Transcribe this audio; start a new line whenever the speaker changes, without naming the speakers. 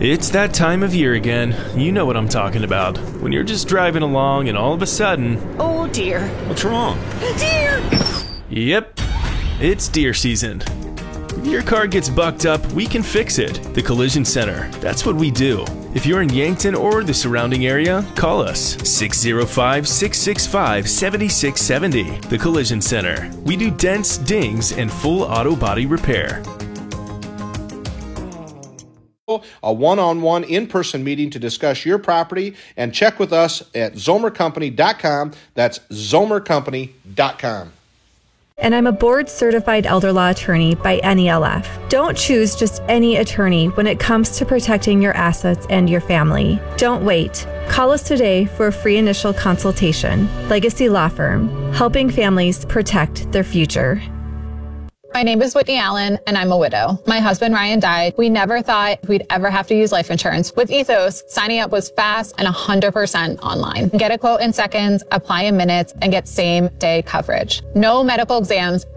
It's that time of year again. You know what I'm talking about. When you're just driving along and all of a sudden...
Oh dear.
What's wrong?
Deer!
Yep, it's deer season. If your car gets bucked up, we can fix it. The Collision Center. That's what we do. If you're in Yankton or the surrounding area, call us 605-665-7670. The Collision Center. We do dents, dings, and full auto body repair.
A one-on-one in-person meeting to discuss your property, and check with us at zomercompany.com. That's zomercompany.com.
And I'm a board-certified elder law attorney by NELF. Don't choose just any attorney when it comes to protecting your assets and your family. Don't wait. Call us today for a free initial consultation. Legacy Law Firm, helping families protect their future.
My name is Whitney Allen, and I'm a widow. My husband, Ryan, died. We never thought we'd ever have to use life insurance. With Ethos, signing up was fast and 100% online. Get a quote in seconds, apply in minutes, and get same-day coverage. No medical exams,